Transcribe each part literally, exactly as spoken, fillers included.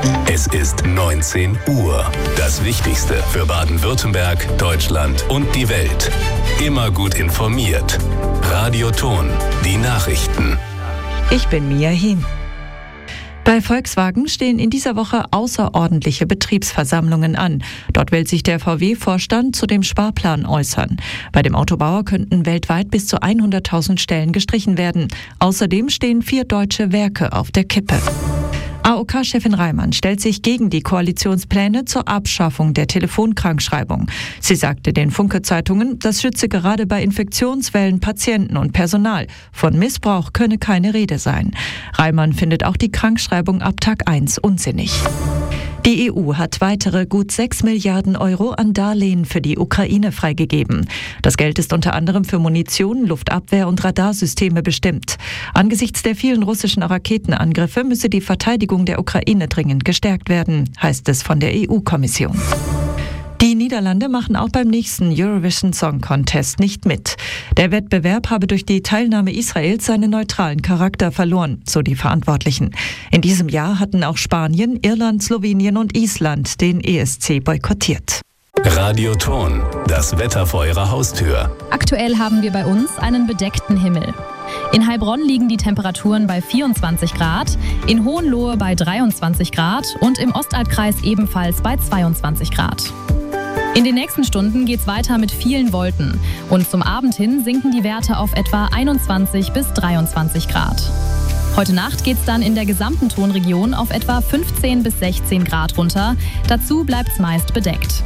Es ist neunzehn Uhr. Das Wichtigste für Baden-Württemberg, Deutschland und die Welt. Immer gut informiert. Radio Ton, die Nachrichten. Ich bin Mia Hien. Bei Volkswagen stehen in dieser Woche außerordentliche Betriebsversammlungen an. Dort will sich der V W-Vorstand zu dem Sparplan äußern. Bei dem Autobauer könnten weltweit bis zu hunderttausend Stellen gestrichen werden. Außerdem stehen vier deutsche Werke auf der Kippe. A O K-Chefin Reimann stellt sich gegen die Koalitionspläne zur Abschaffung der Telefonkrankschreibung. Sie sagte den Funke-Zeitungen, das schütze gerade bei Infektionswellen Patienten und Personal. Von Missbrauch könne keine Rede sein. Reimann findet auch die Krankschreibung ab Tag eins unsinnig. Die E U hat weitere gut sechs Milliarden Euro an Darlehen für die Ukraine freigegeben. Das Geld ist unter anderem für Munition, Luftabwehr und Radarsysteme bestimmt. Angesichts der vielen russischen Raketenangriffe müsse die Verteidigung der Ukraine dringend gestärkt werden, heißt es von der E U-Kommission. Die Niederlande machen auch beim nächsten Eurovision Song Contest nicht mit. Der Wettbewerb habe durch die Teilnahme Israels seinen neutralen Charakter verloren, so die Verantwortlichen. In diesem Jahr hatten auch Spanien, Irland, Slowenien und Island den E S C boykottiert. Radio Ton, das Wetter vor Ihrer Haustür. Aktuell haben wir bei uns einen bedeckten Himmel. In Heilbronn liegen die Temperaturen bei vierundzwanzig Grad, in Hohenlohe bei dreiundzwanzig Grad und im Ostalbkreis ebenfalls bei zweiundzwanzig Grad. In den nächsten Stunden geht's weiter mit vielen Wolken und zum Abend hin sinken die Werte auf etwa einundzwanzig bis dreiundzwanzig Grad. Heute Nacht geht's dann in der gesamten Tonregion auf etwa fünfzehn bis sechzehn Grad runter. Dazu bleibt's meist bedeckt.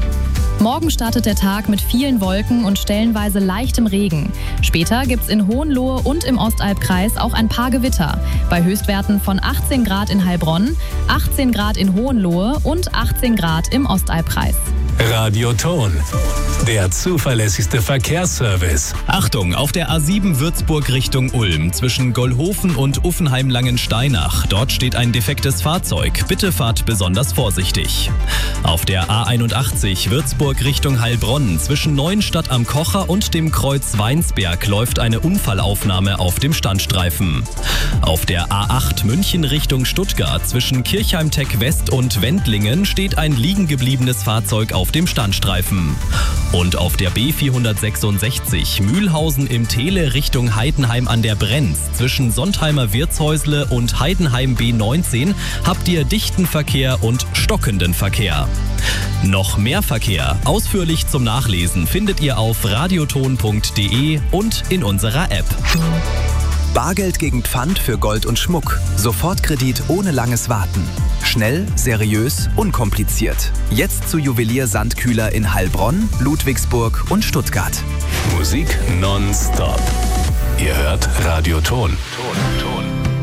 Morgen startet der Tag mit vielen Wolken und stellenweise leichtem Regen. Später gibt's in Hohenlohe und im Ostalbkreis auch ein paar Gewitter. Bei Höchstwerten von achtzehn Grad in Heilbronn, achtzehn Grad in Hohenlohe und achtzehn Grad im Ostalbkreis. Radio Ton, der zuverlässigste Verkehrsservice. Achtung, auf der A sieben Würzburg Richtung Ulm zwischen Gollhofen und Uffenheim-Langensteinach. Dort steht ein defektes Fahrzeug. Bitte fahrt besonders vorsichtig. Auf der A einundachtzig Würzburg Richtung Heilbronn zwischen Neuenstadt am Kocher und dem Kreuz Weinsberg läuft eine Unfallaufnahme auf dem Standstreifen. Auf der A acht München Richtung Stuttgart zwischen Kirchheim-Tech West und Wendlingen steht ein liegen gebliebenes Fahrzeug auf dem Standstreifen. Und auf der B vierhundertsechsundsechzig Mühlhausen im Tele Richtung Heidenheim an der Brenz zwischen Sontheimer Wirtshäusle und Heidenheim B neunzehn habt ihr dichten Verkehr und stockenden Verkehr. Noch mehr Verkehr, ausführlich zum Nachlesen, findet ihr auf radioton punkt de und in unserer App. Bargeld gegen Pfand für Gold und Schmuck. Sofortkredit ohne langes Warten. Schnell, seriös, unkompliziert. Jetzt zu Juwelier Sandkühler in Heilbronn, Ludwigsburg und Stuttgart. Musik nonstop. Ihr hört Radio Ton. Ton, Ton.